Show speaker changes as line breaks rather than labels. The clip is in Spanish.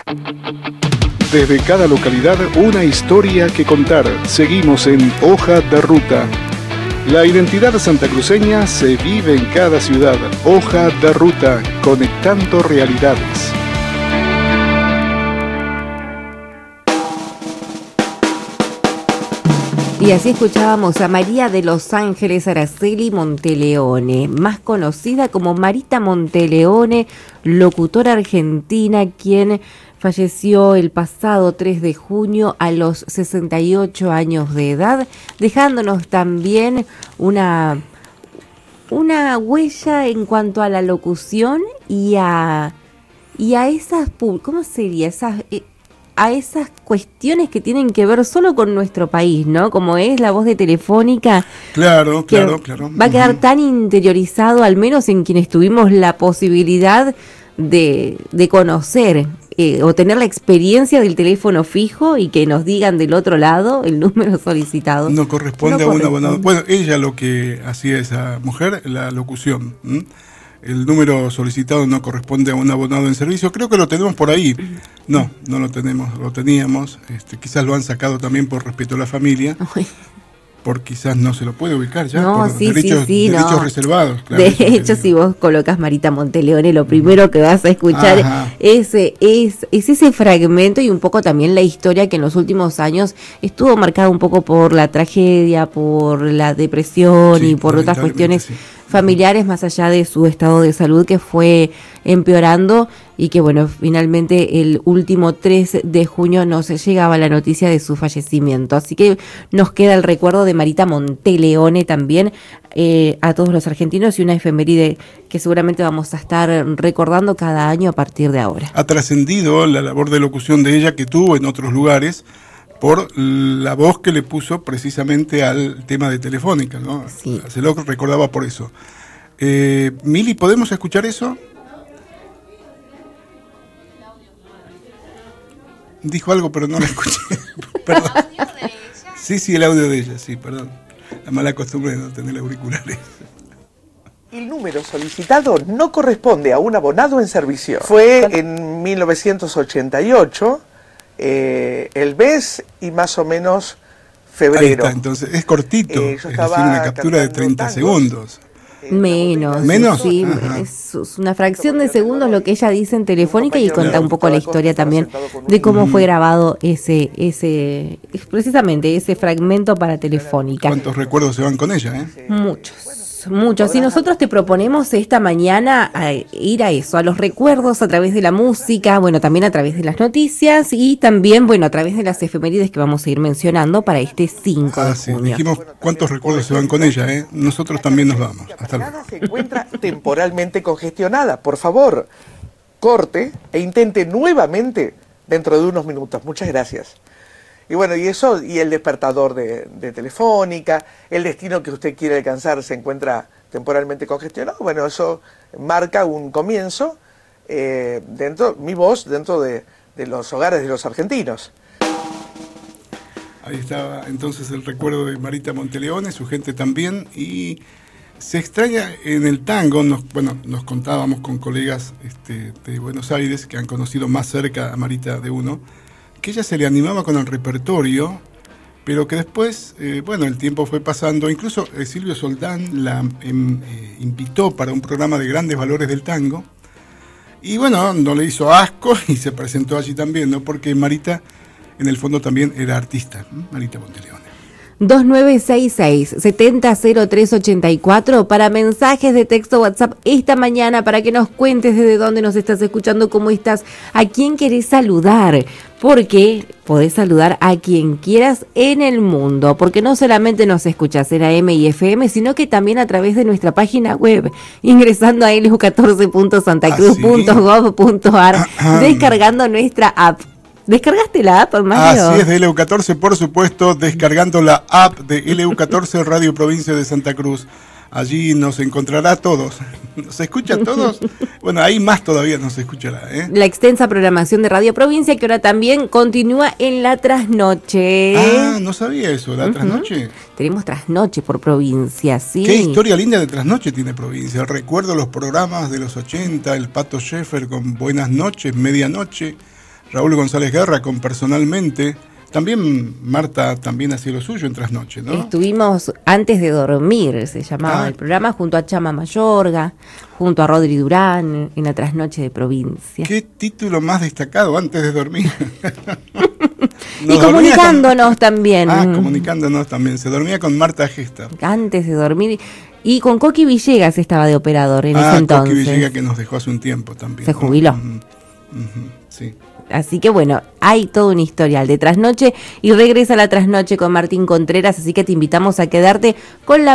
Desde cada localidad, una historia que contar. Seguimos en Hoja de Ruta. La identidad santacruceña se vive en cada ciudad. Hoja de Ruta, conectando realidades.
Y así escuchábamos a María de Los Ángeles Araceli Monteleone, más conocida como Marita Monteleone, locutora argentina, quien falleció el pasado 3 de junio a los 68 años de edad, dejándonos también una huella en cuanto a la locución y a esas, ¿cómo sería? A esas cuestiones que tienen que ver solo con nuestro país, ¿no? Como es la voz de Telefónica.
Claro.
Va a quedar tan interiorizado, al menos en quienes tuvimos la posibilidad de conocer o tener la experiencia del teléfono fijo y que nos digan del otro lado el número solicitado.
No corresponde a un abonado. Bueno, ella lo que hacía esa mujer, la locución. El número solicitado no corresponde a un abonado en servicio. Creo que lo tenemos por ahí. No lo tenemos, lo teníamos. Quizás lo han sacado también por respeto a la familia. Por quizás no se lo puede ubicar ya.
No,
por derechos reservados. Claro,
de hecho, si vos colocas Marita Monteleone, lo primero que vas a escuchar es ese fragmento y un poco también la historia que en los últimos años estuvo marcada un poco por la tragedia, por la depresión y por otras cuestiones familiares, más allá de su estado de salud que fue empeorando y que bueno, finalmente el último 3 de junio nos llegaba la noticia de su fallecimiento. Así que nos queda el recuerdo de Marita Monteleone también a todos los argentinos y una efeméride que seguramente vamos a estar recordando cada año a partir de ahora.
Ha trascendido la labor de locución de ella que tuvo en otros lugares por la voz que le puso precisamente al tema de Telefónica, ¿no?
Sí.
Se lo recordaba por eso. Mili, ¿podemos escuchar eso? Dijo algo, pero no lo escuché. Perdón. Sí, el audio de ella, sí, perdón. La mala costumbre de no tener auriculares.
El número solicitado no corresponde a un abonado en servicio. Fue en 1988... el mes y más o menos febrero.
Ahí está, entonces es cortito, es decir, una captura de 30 segundos.
Menos, sí, es una fracción de segundos lo que ella dice en Telefónica y cuenta un poco la historia también de cómo fue grabado precisamente ese fragmento para Telefónica.
¿Cuántos recuerdos se van con ella?
Muchos. Y nosotros te proponemos esta mañana ir a eso, a los recuerdos a través de la música, bueno, también a través de las noticias y también, bueno, a través de las efemérides que vamos a ir mencionando para este 5 de junio.
Dijimos cuántos recuerdos se van con ella, Nosotros también nos vamos. Hasta luego.
Se encuentra temporalmente congestionada. Por favor, corte e intente nuevamente dentro de unos minutos. Muchas gracias. Y bueno, y el despertador de Telefónica, el destino que usted quiere alcanzar se encuentra temporalmente congestionado. Bueno, eso marca un comienzo, mi voz dentro de los hogares de los argentinos.
Ahí estaba entonces el recuerdo de Marita Monteleone, su gente también, y se extraña en el tango, nos contábamos con colegas de Buenos Aires que han conocido más cerca a Marita de uno, que ella se le animaba con el repertorio, pero que después, el tiempo fue pasando. Incluso Silvio Soldán la invitó para un programa de grandes valores del tango, y bueno, no le hizo asco y se presentó allí también, ¿no? Porque Marita, en el fondo, también era artista, Marita Monteleone.
2966-700384 para mensajes de texto WhatsApp esta mañana, para que nos cuentes desde dónde nos estás escuchando, cómo estás, a quién querés saludar, porque podés saludar a quien quieras en el mundo, porque no solamente nos escuchás en AM y FM, sino que también a través de nuestra página web, ingresando a lu14.santacruz.gov.ar, descargando nuestra app. ¿Descargaste la app, Mario?
Así es, de LU14, por supuesto, descargando la app de LU14 Radio Provincia de Santa Cruz. Allí nos encontrará a todos. ¿Nos escuchan todos? Bueno, ahí más todavía nos escuchará,
La extensa programación de Radio Provincia, que ahora también continúa en la trasnoche.
No sabía eso, la trasnoche.
Tenemos trasnoche por provincia, sí.
Qué historia linda de trasnoche tiene provincia. Recuerdo los programas de los 80, el Pato Sheffer con Buenas noches, Medianoche. Raúl González Guerra con Personalmente. También Marta también hacía lo suyo en Trasnoche, ¿no?
Estuvimos Antes de Dormir, se llamaba el programa, junto a Chama Mayorga, junto a Rodri Durán, en la Trasnoche de Provincia.
¿Qué título más destacado, Antes de Dormir?
Y comunicándonos también.
Comunicándonos también. Se dormía con Marta Gesta.
Antes de Dormir. Y con Coqui Villegas estaba de operador en ese entonces.
Coqui Villegas, que nos dejó hace un tiempo también.
Se jubiló.
Sí.
Así que bueno, hay todo un historial de Trasnoche y regresa la Trasnoche con Martín Contreras, así que te invitamos a quedarte con la